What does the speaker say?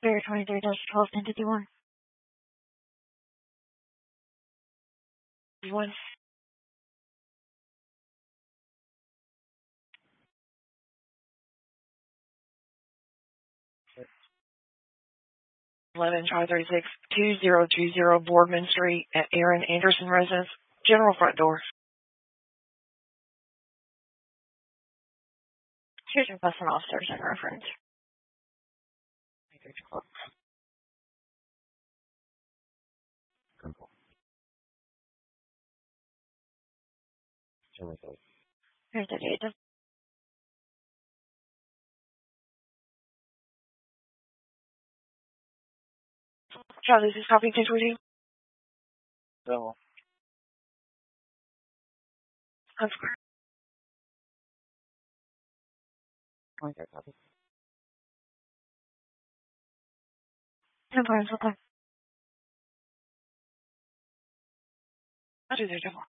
Bear 23-12 Entity 1. 1. 11 Charlie 36 2020 Boardman Street at Aaron Anderson Residence. General front door. Here's your bus and officers in reference. Here's the date. Charlie, is this copy things with you? No. Of course. No problems with that. I'll do their job.